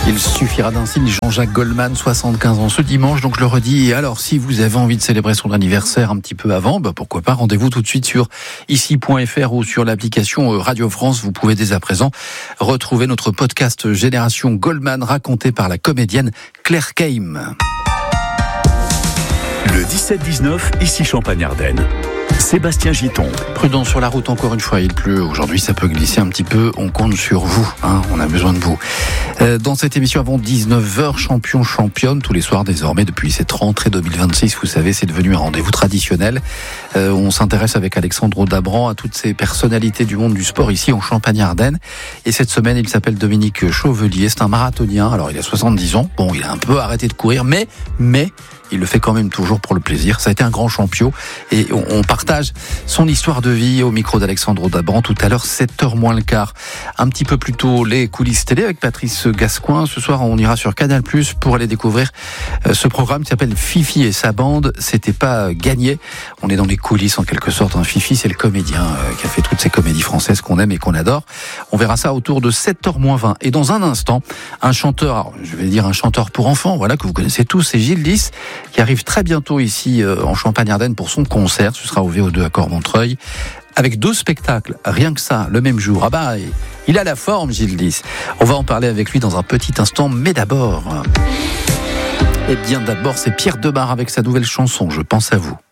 Il suffira d'un signe, Jean-Jacques Goldman, 75 ans ce dimanche, donc je le redis. Et alors, si vous avez envie de célébrer son anniversaire un petit peu avant, pourquoi pas, rendez-vous tout de suite sur ici.fr ou sur l'application Radio France. Vous pouvez dès à présent retrouver notre podcast Génération Goldman raconté par la comédienne Claire Keim. Le 17-19, ici Champagne-Ardenne. Sébastien Giton. Prudent sur la route encore une fois, il pleut. Aujourd'hui, ça peut glisser un petit peu. On compte sur vous, on a besoin de vous. Dans cette émission avant 19h, championne, tous les soirs désormais, depuis cette rentrée 2026, vous savez, c'est devenu un rendez-vous traditionnel. On s'intéresse avec Alexandre Dabran à toutes ces personnalités du monde du sport ici en Champagne-Ardenne. Et cette semaine, il s'appelle Dominique Chauvelier, c'est un marathonien. Alors, il a 70 ans. Bon, il a un peu arrêté de courir, mais il le fait quand même toujours pour le plaisir. Ça a été un grand champion et on partage son histoire de vie au micro d'Alexandre Dabran tout à l'heure, 7h moins le quart. Un petit peu plus tôt, les coulisses télé avec Patrice Gascoin. Ce soir, on ira sur Canal+ pour aller découvrir ce programme qui s'appelle Fifi et sa bande. C'était pas gagné. On est dans les coulisses en quelque sorte. Fifi, c'est le comédien qui a fait toutes ces comédies françaises qu'on aime et qu'on adore. On verra ça autour de 7h moins 20. Et dans un instant, un chanteur, je vais dire un chanteur pour enfants, voilà, que vous connaissez tous, c'est Gilles Lys, qui arrive très bientôt ici en Champagne-Ardenne pour son concert. Ce sera au VO2 à Cormontreuil, avec 2 spectacles, rien que ça, le même jour. Il a la forme, Gilles Lys. On va en parler avec lui dans un petit instant, mais d'abord... c'est Pierre Demar avec sa nouvelle chanson, Je pense à vous.